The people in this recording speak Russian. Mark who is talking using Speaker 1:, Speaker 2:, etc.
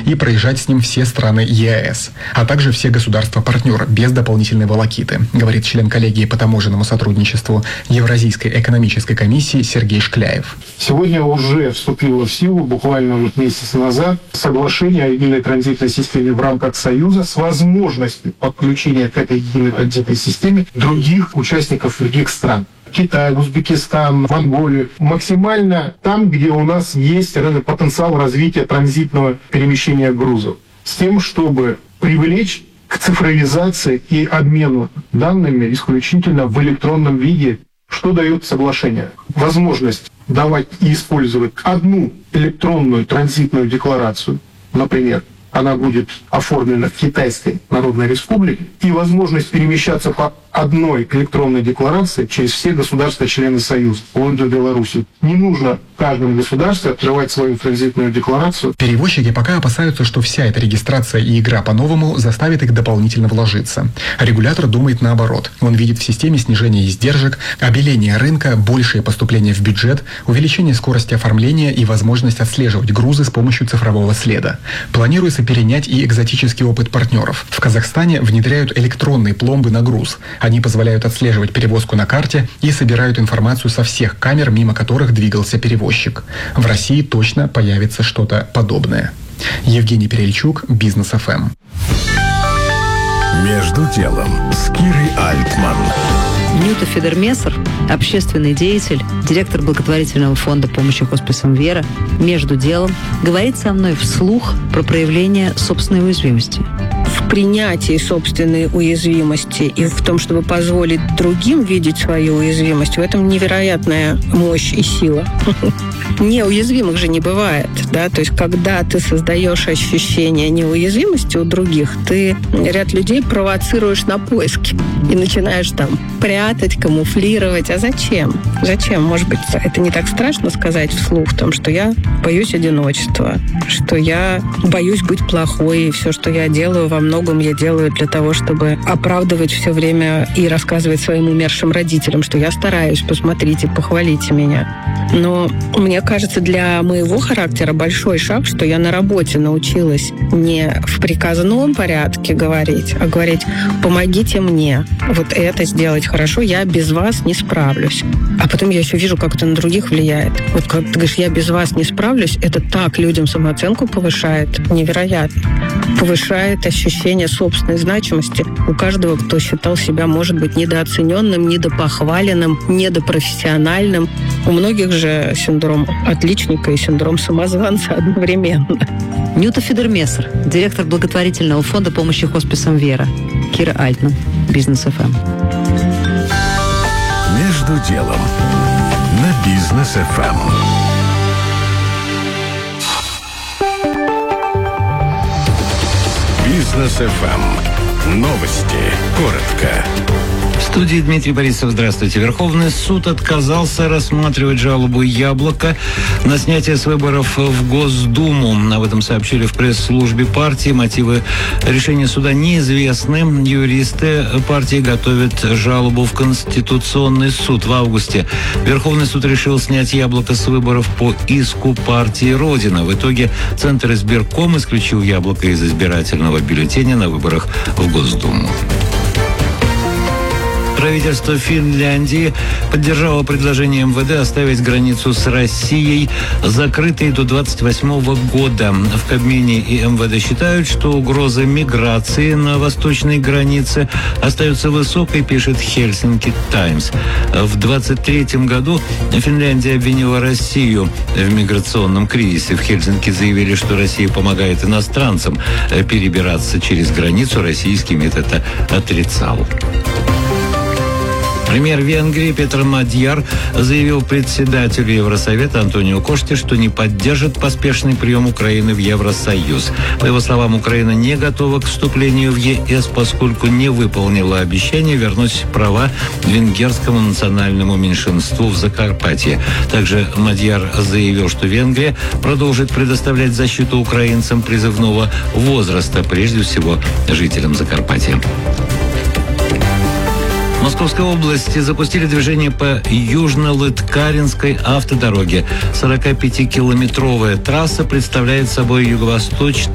Speaker 1: и проезжать с ним все страны ЕАЭС, а также все государства-партнеры без дополнительной волокиты, говорит член коллегии по таможенному сотрудничеству Евразийской экономической комиссии Сергей Шкляев.
Speaker 2: Сегодня уже вступило в силу, буквально месяц назад, соглашение о единой транзитной системе в рамках Союза с возможностью подключения к этой единой транзитной системе других участников других стран. Китай, Узбекистан, Монголия. Максимально там, где у нас есть потенциал развития транзитного перемещения грузов. С тем, чтобы привлечь к цифровизации и обмену данными исключительно в электронном виде. Что дает соглашение? Возможность давать и использовать одну электронную транзитную декларацию, например, она будет оформлена в Китайской Народной Республике, и возможность перемещаться по одной электронной декларации через все государства-члены Союза, вплоть до Беларуси. Не нужно в каждом государстве открывать свою транзитную декларацию.
Speaker 1: Перевозчики пока опасаются, что вся эта регистрация и игра по-новому заставит их дополнительно вложиться. Регулятор думает наоборот. Он видит в системе снижение издержек, обеление рынка, большее поступление в бюджет, увеличение скорости оформления и возможность отслеживать грузы с помощью цифрового следа. Планируется перенять и экзотический опыт партнеров. В Казахстане внедряют электронные пломбы на груз. Они позволяют отслеживать перевозку на карте и собирают информацию со всех камер, мимо которых двигался перевозчик. В России точно появится что-то подобное. Евгений Перельчук, Бизнес ФМ.
Speaker 3: Между делом с Кирой Альтман.
Speaker 4: Нюта Федермессер, общественный деятель, директор благотворительного фонда помощи хосписам «Вера», между делом говорит со мной вслух про проявление собственной уязвимости.
Speaker 5: В принятии собственной уязвимости и в том, чтобы позволить другим видеть свою уязвимость, в этом невероятная мощь и сила. Неуязвимых же не бывает, да, то есть когда ты создаешь ощущение неуязвимости у других, ты ряд людей провоцируешь на поиски и начинаешь там прятать, камуфлировать. А зачем? Зачем? Может быть, это не так страшно сказать вслух, в том, что я боюсь одиночества, что я боюсь быть плохой, и все, что я делаю, во многом я делаю для того, чтобы оправдывать все время и рассказывать своим умершим родителям, что я стараюсь, посмотрите, похвалите меня. Но мне кажется, для моего характера большой шаг, что я на работе научилась не в приказном порядке говорить, а говорить: помогите мне вот это сделать хорошо, я без вас не справлюсь. А потом я еще вижу, как это на других влияет. Вот как ты говоришь, я без вас не справлюсь, это так людям самооценку повышает, невероятно. Повышает ощущение собственной значимости у каждого, кто считал себя, может быть, недооцененным, недопохваленным, недопрофессиональным. У многих же синдром отличника и синдром самозванца одновременно.
Speaker 4: Нюта Федермессер, директор благотворительного фонда помощи хосписам «Вера». Кира Альтман, Бизнес ФМ.
Speaker 3: Между делом на Бизнес ФМ. Бизнес ФМ. Новости. Коротко.
Speaker 6: В студии Дмитрий Борисов. Здравствуйте. Верховный суд отказался рассматривать жалобу «Яблоко» на снятие с выборов в Госдуму. Об этом сообщили в пресс-службе партии. Мотивы решения суда неизвестны. Юристы партии готовят жалобу в Конституционный суд. В августе Верховный суд решил снять «Яблоко» с выборов по иску партии «Родина». В итоге Центр избирком исключил «Яблоко» из избирательного бюллетеня на выборах в Госдуму. Правительство Финляндии поддержало предложение МВД оставить границу с Россией закрытой до 2028 года. В Кабмине и МВД считают, что угроза миграции на восточной границе остается высокой, пишет Хельсинки Таймс. В 2023 году Финляндия обвинила Россию в миграционном кризисе. В Хельсинки заявили, что Россия помогает иностранцам перебираться через границу. Российский метод отрицал. Премьер Венгрии Петр Мадьяр заявил председателю Евросовета Антонио Коште, что не поддержит поспешный прием Украины в Евросоюз. По его словам, Украина не готова к вступлению в ЕС, поскольку не выполнила обещание вернуть права венгерскому национальному меньшинству в Закарпатье. Также Мадьяр заявил, что Венгрия продолжит предоставлять защиту украинцам призывного возраста, прежде всего жителям Закарпатья. В Московской области запустили движение по Южно-Лыткаринской автодороге. 45-километровая трасса представляет собой юго-восточный